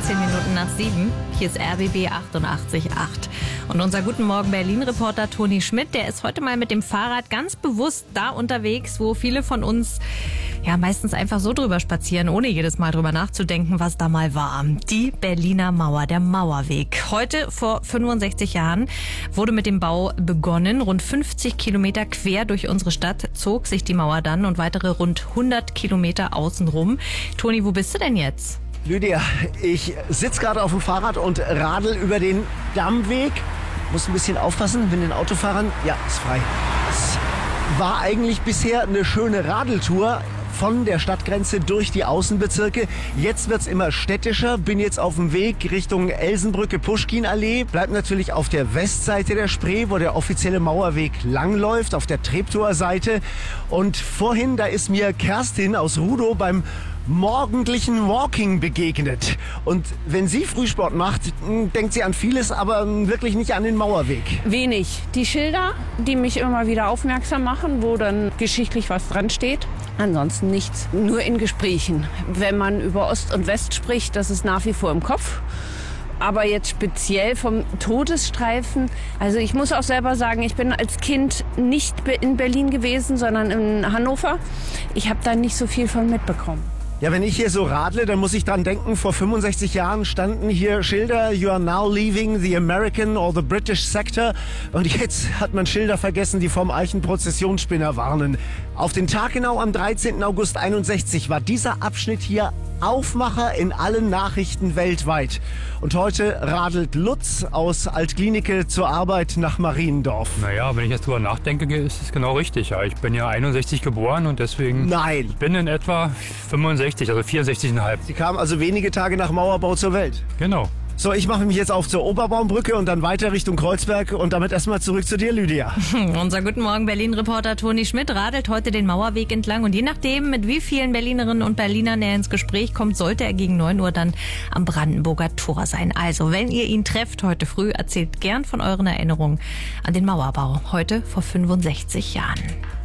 13 Minuten nach 7. Hier ist RBB 88.8. Und unser Guten Morgen Berlin-Reporter Toni Schmidt, der ist heute mal mit dem Fahrrad ganz bewusst da unterwegs, wo viele von uns ja meistens einfach so drüber spazieren, ohne jedes Mal drüber nachzudenken, was da mal war. Die Berliner Mauer, der Mauerweg. Heute vor 65 Jahren wurde mit dem Bau begonnen. Rund 50 Kilometer quer durch unsere Stadt zog sich die Mauer dann und weitere rund 100 Kilometer außenrum. Toni, wo bist du denn jetzt? Lydia, ich sitze gerade auf dem Fahrrad und radel über den Dammweg. Muss ein bisschen aufpassen mit den Autofahrern. Ja, ist frei. Es war eigentlich bisher eine schöne Radeltour von der Stadtgrenze durch die Außenbezirke. Jetzt wird's immer städtischer. Bin jetzt auf dem Weg Richtung Elsenbrücke, Puschkinallee. Bleib natürlich auf der Westseite der Spree, wo der offizielle Mauerweg langläuft, auf der Treptower Seite. Und vorhin, da ist mir Kerstin aus Rudow beim morgendlichen Walking begegnet. Und wenn sie Frühsport macht, denkt sie an vieles, aber wirklich nicht an den Mauerweg. Wenig. Die Schilder, die mich immer wieder aufmerksam machen, wo dann geschichtlich was dran steht. Ansonsten nichts. Nur in Gesprächen. Wenn man über Ost und West spricht, das ist nach wie vor im Kopf. Aber jetzt speziell vom Todesstreifen, also ich muss auch selber sagen, ich bin als Kind nicht in Berlin gewesen, sondern in Hannover. Ich habe da nicht so viel von mitbekommen. Ja, wenn ich hier so radle, dann muss ich dran denken, vor 65 Jahren standen hier Schilder, you are now leaving the American or the British sector. Und jetzt hat man Schilder vergessen, die vom Eichenprozessionsspinner warnen. Auf den Tag genau am 13. August 61 war dieser Abschnitt hier Aufmacher in allen Nachrichten weltweit. Und heute radelt Lutz aus Altklinike zur Arbeit nach Mariendorf. Naja, wenn ich jetzt drüber nachdenke, ist es genau richtig. Ja, ich bin ja 61 geboren und deswegen... Nein. Ich bin in etwa 65, also 64,5. Sie kam also wenige Tage nach Mauerbau zur Welt. Genau. So, ich mache mich jetzt auf zur Oberbaumbrücke und dann weiter Richtung Kreuzberg und damit erstmal zurück zu dir, Lydia. Unser Guten Morgen Berlin-Reporter Toni Schmidt radelt heute den Mauerweg entlang und je nachdem, mit wie vielen Berlinerinnen und Berlinern er ins Gespräch kommt, sollte er gegen 9 Uhr dann am Brandenburger Tor sein. Also, wenn ihr ihn trefft heute früh, erzählt gern von euren Erinnerungen an den Mauerbau. Heute vor 65 Jahren.